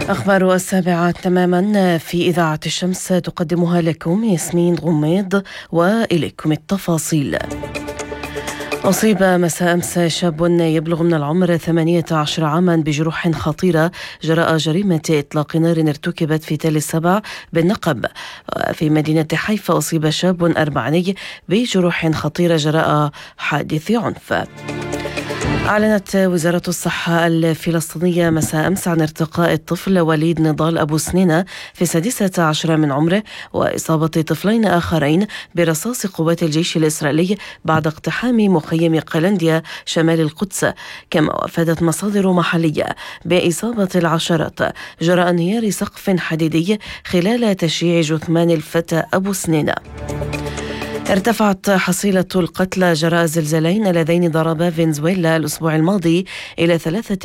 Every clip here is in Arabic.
أخبار 7 تماما في إذاعة الشمس تقدمها لكم ياسمين غميض، وإليكم التفاصيل. أصيب مساء أمس شاب يبلغ من العمر 18 عاما بجروح خطيرة جراء جريمة إطلاق نار ارتكبت في تل السبع بالنقب. في مدينة حيفا أصيب شاب أربعيني بجروح خطيرة جراء حادث عنف. أعلنت وزارة الصحة الفلسطينية مساء أمس عن ارتقاء الطفل وليد نضال أبو سنينة في 16 من عمره وإصابة طفلين آخرين برصاص قوات الجيش الإسرائيلي بعد اقتحام مخيم قلنديا شمال القدس. كما أفادت مصادر محلية بإصابة العشرات جراء انهيار سقف حديدي خلال تشييع جثمان الفتى أبو سنينة. ارتفعت حصيلة القتلى جراء الزلزالين اللذين ضربا فنزويلا الأسبوع الماضي إلى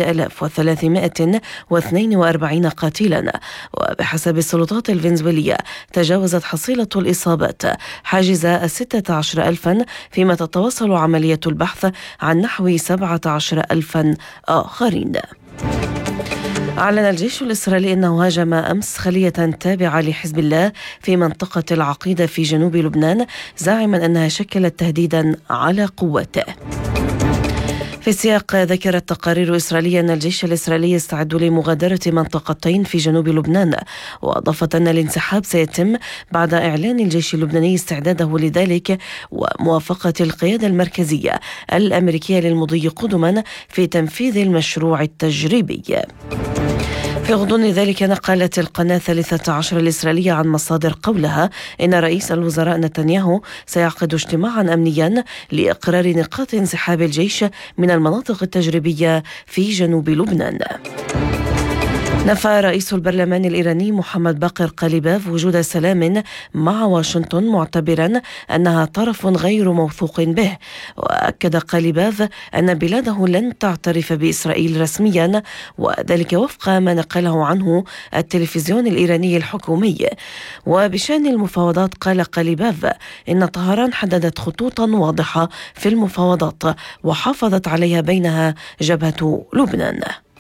3342 قتيلا، وبحسب السلطات الفنزويلية تجاوزت حصيلة الإصابات حاجز 16,000، فيما تتواصل عملية البحث عن نحو 17,000 آخرين. أعلن الجيش الإسرائيلي أنه هاجم أمس خلية تابعة لحزب الله في منطقة العقيدة في جنوب لبنان، زاعما أنها شكلت تهديدا على قوته. في السياق ذكرت تقارير إسرائيلية أن الجيش الإسرائيلي يستعد لمغادرة منطقتين في جنوب لبنان، وأضافت أن الانسحاب سيتم بعد إعلان الجيش اللبناني استعداده لذلك وموافقة القيادة المركزية الأمريكية للمضي قدما في تنفيذ المشروع التجريبي. في غضون ذلك نقلت القناة 13 الإسرائيلية عن مصادر قولها إن رئيس الوزراء نتنياهو سيعقد اجتماعا أمنيا لإقرار نقاط انسحاب الجيش من المناطق التجريبية في جنوب لبنان. نفى رئيس البرلمان الإيراني محمد باقر قليباف وجود سلام مع واشنطن، معتبرا أنها طرف غير موثوق به. وأكد قليباف أن بلاده لن تعترف بإسرائيل رسميا، وذلك وفق ما نقله عنه التلفزيون الإيراني الحكومي. وبشأن المفاوضات قال قليباف إن طهران حددت خطوطا واضحة في المفاوضات وحافظت عليها بينها جبهة لبنان.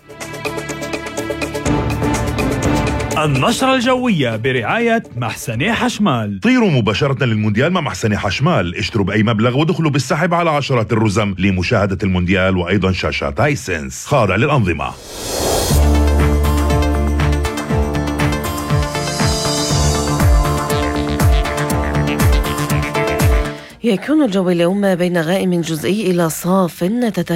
النشرة الجوية برعاية محسني حشمال. طيروا مباشرة للمونديال مع محسني حشمال، اشتروا بأي مبلغ ودخلوا بالسحب على عشرات الرزم لمشاهدة المونديال وأيضا شاشات هايسنس خاضع للأنظمة. يكون الجو اليوم بين غائم جزئي إلى صاف